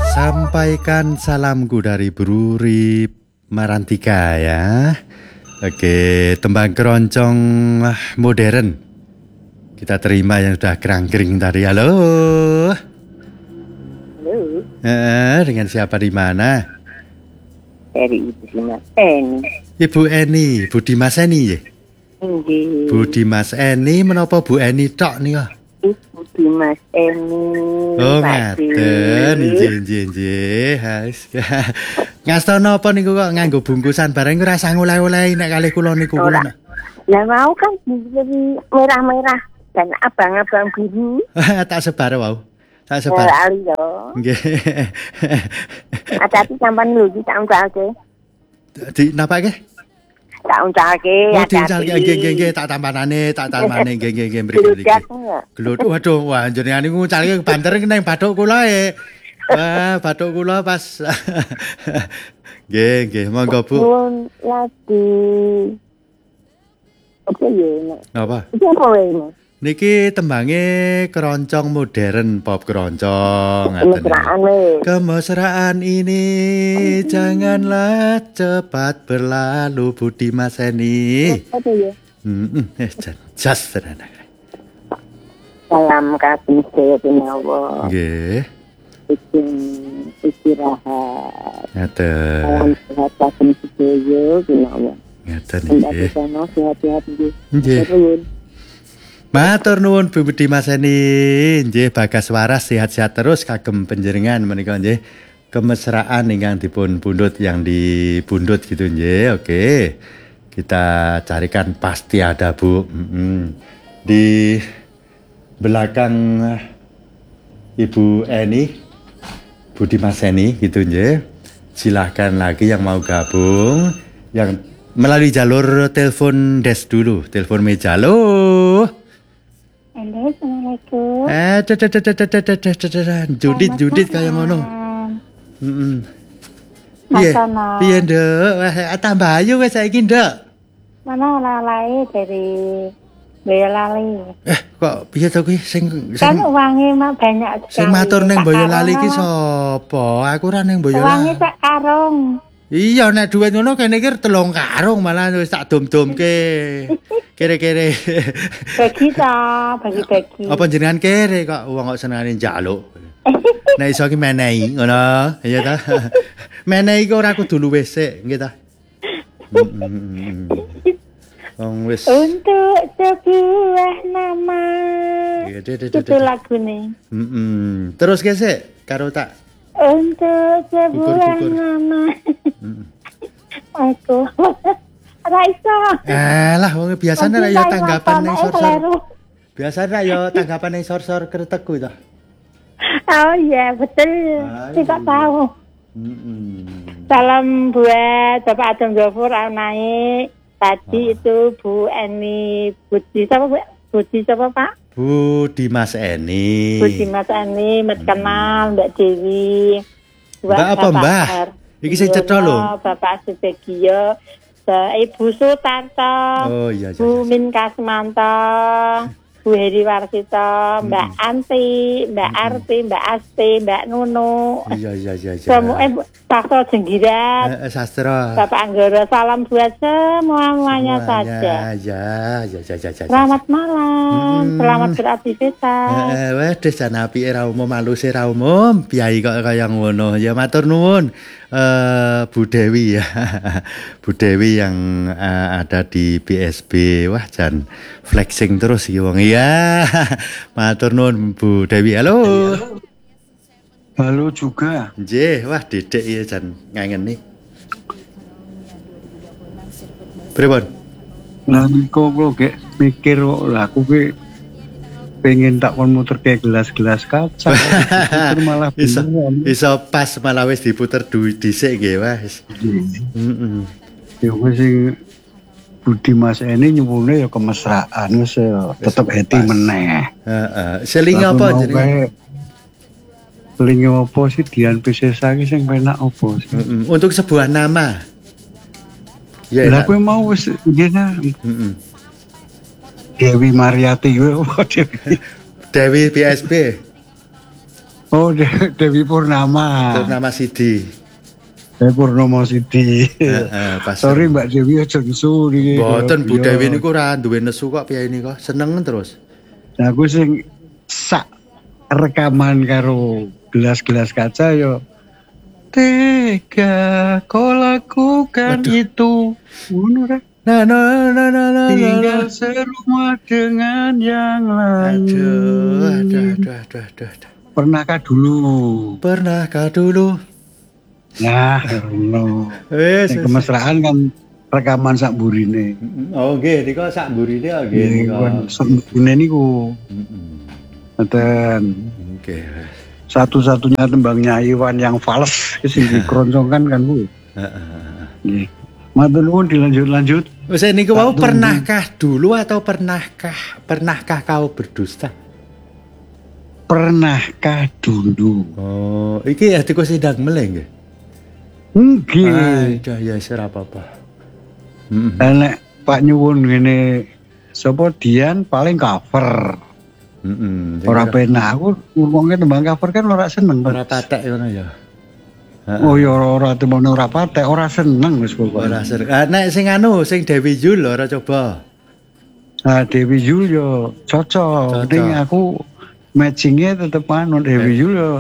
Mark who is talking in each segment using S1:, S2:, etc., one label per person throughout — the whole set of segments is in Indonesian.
S1: Sampaikan salamku dari Bruri Marantika ya. Oke, tembang keroncong modern. Kita terima yang sudah kerang-kering tadi. Halo.
S2: Halo.
S1: Dengan siapa di mana?
S2: Dari Ibu Dimas Eni.
S1: Ibu Eni, Bu Dimas Eni ya?
S2: Nggih.
S1: Bu Dimas Eni menapa Bu Eni tok nih?
S2: Ibu Dimas Eni.
S1: Oh, ngaten. Nggih. Ngastono apa niku kok nganggo bungkusan bareng ora sang oleh-oleh nek kalih kula niku kula.
S2: Lah mau kan merah-merah dan abang-abang biru.
S1: Tak sebar wau. Tak sebar.
S2: Ali yo.
S1: Nggih.
S2: Hati-hati sampean lho iki tak uncalke.
S1: Di napa nggih?
S2: Tak uncalke.
S1: Oh, diuncalke nggih tak tambanane nggih mriki. Gluduk waduh wah jenengan niku nguncalke banter ning bathuk kula e. Wah, bathuk kula pas. Nggih, monggo Bu.
S2: Lagi. Oke ya.
S1: Apa?
S2: Iki apa wae?
S1: Niki tembange keroncong modern pop keroncong Kemesraan ini janganlah cepat berlalu Bu Dimas Eni.
S2: Apa ya?
S1: Just tenan.
S2: Salam kasih Allah.
S1: Nggih.
S2: Istirahat.
S1: Ngaten.
S2: Salam sehat kasih Allah.
S1: Ngaten nggih.
S2: Sehat-sehat nggih.
S1: Nggih. Matur nuwun Bu Dimas Eni, nggih Bagas Waras sehat-sehat terus kagem panjenengan menika nggih. Kemesraan ingkang dipun pundhut yang dipundhut gitu nggih. Oke. Kita carikan pasti ada Bu. Di belakang Ibu Eni, Bu Dimas Eni gitu nggih. Silahkan lagi yang mau gabung yang melalui jalur telepon desk dulu, telepon meja. Halo.
S2: Halo, Assalamualaikum.
S1: Judit kayak ngono. Iya Nduk, tambah ayu wis saiki Nduk.
S2: Mana lalae dari Boyolali.
S1: Kok piye to kuwi sing
S2: kan uangnya mah banyak sekali.
S1: Sing matur ning Boyolali ki sapa? Aku ora ning Boyolali.
S2: Uangnya sak karung.
S1: Iya nek dhuwit ngono kene iki 3 karung malah wis tak dom-domke. Kere-kere. Bagi-bagi. Apa jenengan kere kok wong kok senengane njaluk. Nek iso ki menehi ngono. Iya ta. Menehi kok ora kudu luwih sik, nggih ta. Wong wis.
S2: Untuk sebuah nama. Itu lagune.
S1: Terus ge sik karo tak
S2: untuk sebuah nama. Aku Raisa.
S1: Lah wong biasane ra ya tanggapan ning sor-sor. Biasane ra ya tanggapan ning sor-sor kretekku to.
S2: Oh iya, betul. Tidak tahu. Salam buat Bapak Adem Gofur naik. Tadi itu Bu Eni Budi siapa Bu? Budi siapa Pak?
S1: Bu Dimas Eni.
S2: Bu Dimas Eni, kenal Mbak Dewi.
S1: Mbak apa Mbak? Iki sing cetha lho.
S2: Bapak Subegio, Ibu Sutarto.
S1: Oh iya.
S2: Bu Min Kasmanto, Bu Heri Warsito, Mbak Anti, Mbak Arti, Mbak Asti, Mbak Nunu.
S1: Iya.
S2: Semua Sakso Jenggirat.
S1: Sastra.
S2: Bapak Anggoro, salam buat semuanya saja.
S1: Ya.
S2: Selamat malam, selamat beraktivitas.
S1: Wes jan apike ra umum, aluse ra umum, piyai kok kaya ngono. Ya matur nuwun. Bu Dewi ya. Bu Dewi yang ada di BSB. Wah jan flexing terus iki wong. Iya. Matur nuwun Bu Dewi. Halo.
S3: Halo juga.
S1: Nggih, wah Dedek ya jan ngangeni. Pripun?
S3: Lah niku kok gek mikir kok lah aku ki pengen tak kon muter kayak gelas-gelas kaca. Malah
S1: iso pas malah wis diputer dhisik nggih wis.
S3: Ya wis sing Budi Mas Eni nyuwune ya kemesraan wis tetep hati meneh.
S1: Heeh. Seling apa jenenge?
S3: Seling apa sih Dian Piscesa ki sing penak apa sih?
S1: Untuk sebuah nama.
S3: Ya lah kowe mau wis ngene. Dewi Mariati Dewi
S1: BSB.
S3: Oh, Dewi Purnama.
S1: Purnama Sidi.
S3: Dewi Purnama Sidi.
S1: Pas.
S3: Sorry Mbak Dewi aja nesu niki.
S1: Mboten Bu Dewi niku ora duwe nesu kok piye niku. Seneng terus.
S3: Nah, aku sing sak rekaman karo gelas-gelas kaca yo tega kau lakukan itu ngono ra.
S1: Nah.
S3: Tinggal serumah dengan yang lain.
S1: Aduh. Pernahkah dulu?
S3: Nah, no. Yang kemesraan kan rekaman sak burine.
S1: Oh nggih, niku sak burine nggih niku.
S3: Sak burine niku. Ngoten.
S1: Nggih.
S3: Satu-satunya tembangnya Iwan yang fals sing dikeroncongkan kan Bu.
S1: Heeh.
S3: Nggih. Matur nuwun dilanjut.
S1: Wis niku wau pernahkah dulu atau pernahkah kau berdusta?
S3: Pernahkah dulu?
S1: Oh, iki ya tiku sidang meleh nggih.
S3: Nggih.
S1: Ya ora apa-apa.
S3: Nek Pak nyuwun ngene sapa Dian paling cover. Ora penak aku ngomongke tembang cover kan ora seneng.
S1: Ora patek ngono ya.
S3: Oh ya ora temen ora patek, ora seneng wis pokoke.
S1: Ora seneng. Nek sing Dewi Yul ora coba.
S3: Nah, Dewi Yul yo cocok. Ning aku matchingnya tetep Dewi Yul yo.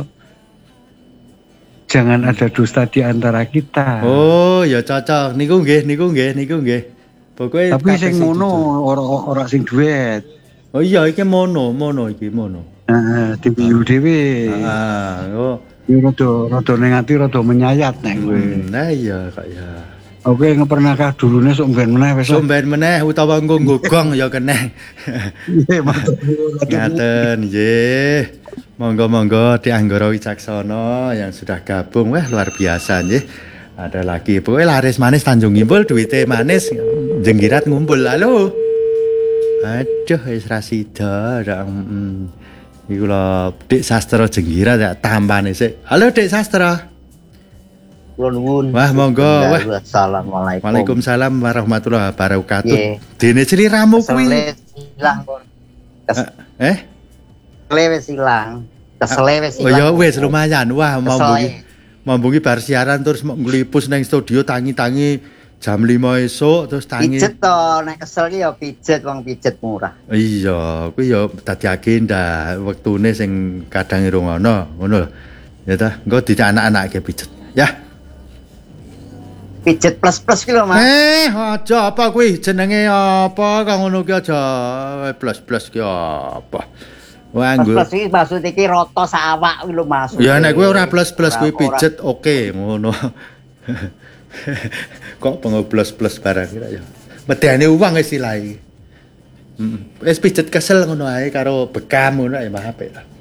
S3: Jangan ada dusta di antara kita.
S1: Oh, ya cocok. Niku nggih. Pokoke
S3: tapi sing mono ora sing duet.
S1: Oh iya iki mono.
S3: Heeh, Dewi Yul dhewe.
S1: Oh.
S3: Rada ning ati rada menyayat nek kowe.
S1: Nah iya kok ya.
S3: Oke, ngepernahkah dulune sok ben meneh wis.
S1: Sok ben meneh utawa nggo gong ya keneh.
S3: Nggih, matur nuwun.
S1: Ngaten nggih. Monggo Dianggara Wicaksana yang sudah gabung. Wah, luar biasa nggih. Ada lagi pokoknya laris manis Tanjung Ngimbul, duite manis jenggirat ngumpul. Halo. Aduh wis ra sida. Iku lho Dik Sastra Jenggira tak tambane sik. Halo Dik Sastra.
S4: Kula nuwun.
S1: Wah monggo. Wah.
S4: Assalamualaikum.
S1: Waalaikumsalam warahmatullahi wabarakatuh. Dene sliramu kuwi.
S4: Ilang pun. Kesele wis ilang.
S1: Oh ya wis lumayan. Wah mambungi bar siaran terus nglipus nang studio tangi-tangi jam 5 esuk terus tangi.
S4: Pijet to, nek kesel ki ya pijet wong pijet murah.
S1: Iya, kuwi ya dadi agenda wektune sing kadang irungono, ngono lho. Ya ta, engko dianak-anake pijet. Ya.
S4: Pijet plus ki lho, Mas.
S1: Aja apa kuwi jenenge apa kang ngono ki aja plus ki apa. Wah,
S4: plus iki maksud iki rata sak awak kuwi lho, Mas.
S1: Ya nek kowe ora plus kuwi pijet oke, ngono. Kok pengoblos barang kira ya. Medane uang wis ilahi. Wis pijet kesel ngono ae karo bekam ngono ae mah apik ta.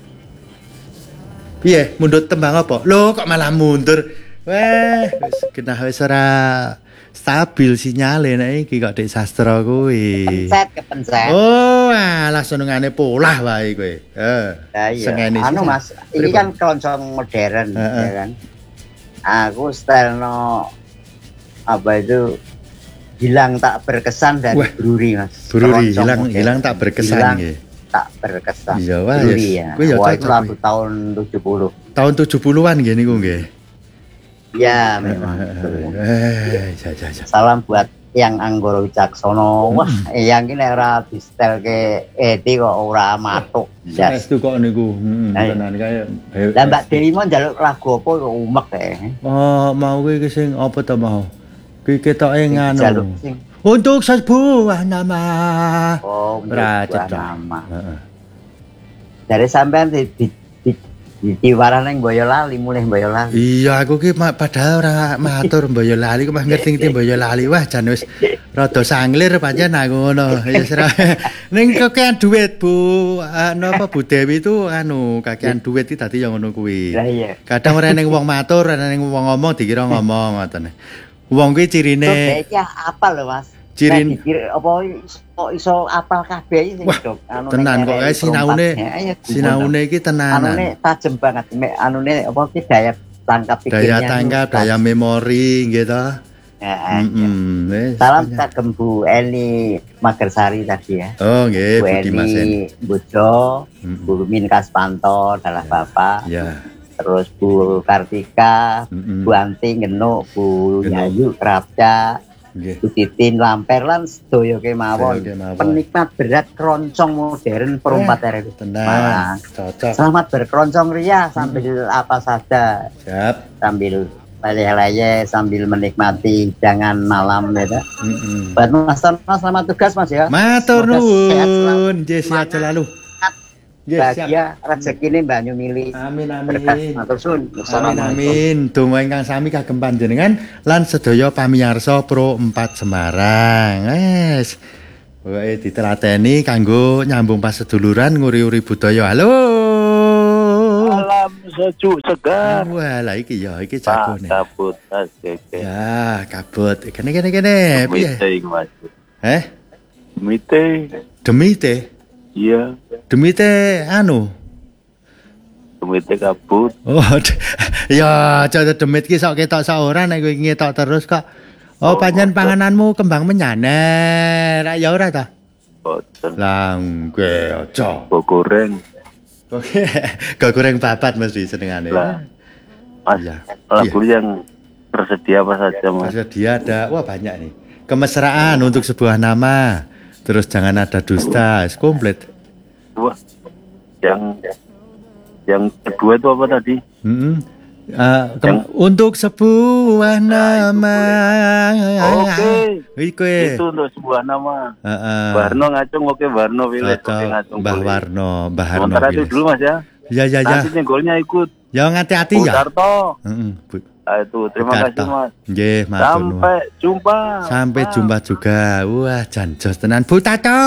S1: Piye, mundut tembang apa? Lho kok malah mundur. Weh, wis genah wis ora stabil sinyale nek iki kok Dik Sastra kuwi.
S4: Kepencet.
S1: Oh, alah senengane polah wae kowe. Sengene
S4: anu Mas, iki kan keroncong modern ya kan. Aku styleno apa itu hilang tak berkesan dari Bruri Mas.
S1: Bruri hilang tak berkesan nggih.
S4: Tak berkesan.
S1: Iya wah
S4: ya. Wah, itu lagu tahun 70.
S1: Tahun 70-an nggih niku nggih.
S4: Ya memang.
S1: Ya.
S4: Salam buat yang Anggara Wicaksana. Wah, yang iki nek ora distelke Edi kok ora matuk.
S1: Saestu kok niku. Tenan kaya.
S4: Lah Mbak Dewi mau njaluk lagu apa kok umek kae.
S1: Oh, mau kuwi sing apa ta mau? Kuwi ketoke nganu. Untuk sebuah nama.
S4: Oh,
S1: untuk
S4: nama. Dari sampean diwaran ning Boyolali, mulih Boyolali.
S1: Iya, aku ki padahal ora matur Boyolali, kok mah ngerti Boyolali. Wah, jan wis rada sanglir pancen aku ngono. Wis ora. Ning kakean duit, Bu. Napa Bu Dewi itu kakean duit iki dadi ya ngono kuwi.
S4: Lah iya.
S1: Kadang ora ning wong matur, ora ning wong ngomong dikira ngomong ngoten. Wong kuwi cirine.
S4: Iki apal lho, Mas.
S1: Cirin
S4: apa iso apal kabeh iki sing
S1: tenan kok sinaune iki tenanan.
S4: Anune tajem banget mek anune apa ki daya tangkap pikirnya.
S1: Daya memori nggih ta.
S4: Salam kagem Bu Eni Magersari tadi ya.
S1: Oh nggih,
S4: Bu
S1: Budi Masen.
S4: Eni Bojo, Bu Min Kaspanto adalah Bapak.
S1: Ya.
S4: Terus Bu Kartika, Bu Anti Genuk, Bu Yayu Krapca, Bu Titin Lamper lan sedaya kemawon. Penikmat berat keroncong modern perumpat RW.
S1: Tenang, cocok.
S4: Selamat berkeroncong ria sambil apa saja.
S1: Siap.
S4: Sambil leye-leye sambil menikmati hidangan malam ya. Buat Mas Tono selamat tugas Mas ya.
S1: Matur nuwun, sehat selalu.
S4: Bahagia rezekine banyu mili.
S1: Amin amin.
S4: Matur suwun.
S1: Amin amin. Donga ingkang sami kagem panjenengan lan sedaya pamiyarsa Pro 4 Semarang. Wes. Pokoke ditelateni kanggo nyambung paseduluran nguri-uri budaya. Halo.
S5: Salam sejuk segar.
S1: Wah, lah iki ya iki jagone.
S5: Kabut asik.
S1: Ya, kabut. Kene. Piye? Demite.
S5: Iya.
S1: Demite anu.
S5: Demite kabut.
S1: Oh, ya coba demit ki sok ketok sok ora nek kowe ngetok terus kok. Oh, pancen pangananmu kembang menyaner. Ra ya ora ta?
S5: Boten.
S1: Lah, nggih aja.
S5: Goreng.
S1: Oke, goreng babat mesti senengane.
S5: Lah. Mas,
S1: Ya.
S5: lagu yang tersedia apa saja Mas?
S1: Dia ada, wah banyak nih. Kemesraan untuk sebuah nama. Terus jangan ada dusta, komplit.
S5: Wah, yang kedua itu apa tadi?
S1: Untuk sebuah nama.
S5: Oke.
S1: Itu
S5: untuk sebuah nama. Warno ngacung oke Warno pilih ngacung.
S1: Mbah Warno, Mbah Harno.
S5: Sementara itu dulu Mas ya.
S1: Ya.
S5: Nanti nyenggolnya ikut.
S1: Ya hati-hati ya.
S5: Tarto. Itu terima kasih Mas.
S1: Nggih, matur nuwun.
S5: Sampai jumpa.
S1: Sampai jumpa juga. Wah, janjos tenan Bu Tato.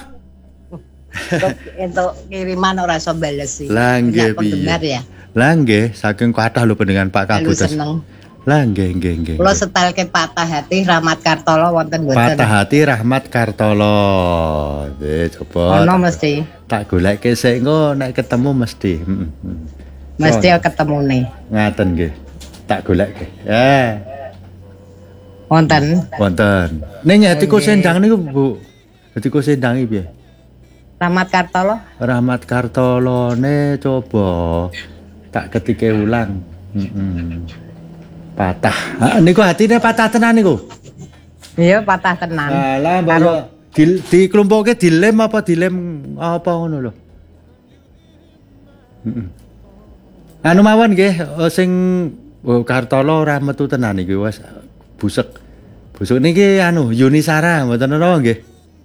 S6: Untuk kiriman ora iso bales sih.
S1: Lah nggih piye? Lah nggih, saking kathah lho pendengar Pak Kabutes. Lah nggih.
S6: Kula setelke Patah Hati Rahmat Kartolo wonten mboten?
S1: Patah Hati Rahmat Kartolo. Nggih, coba.
S6: Ono mesti.
S1: Tak goleke sik engko nek ketemu mesti.
S6: Mesti ketemune.
S1: Ngaten nggih. Tak goleke. Ya.
S6: Wonten.
S1: Ning Hetiko Sendang niku, Bu. Hetiko Sendang iki piye?
S6: Rahmat Kartolo?
S1: Rahmat Kartolone coba tak ketike ulang. Patah. Niku hatine patah tenan niku.
S6: Iya, patah tenan.
S1: Alah, mbok diklumpukke dilem apa ngono lho. Anu mawon nggih sing Kartolo ora metu tenan iki wis busek. Busuk niki anu Yunisara mboten napa nggih.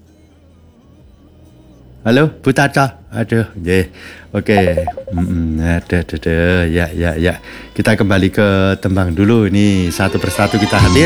S1: Halo, Bu Tata. Aduh, nggih. Oke. Ya. Kita kembali ke tembang dulu ini satu persatu kita hadir.